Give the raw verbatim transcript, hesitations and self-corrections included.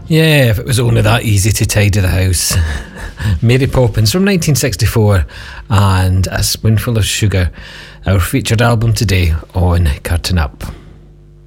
Yeah, if it was only that easy to tidy the house. Mary Poppins from nineteen sixty-four and A Spoonful of Sugar, our featured album today on Curtain Up.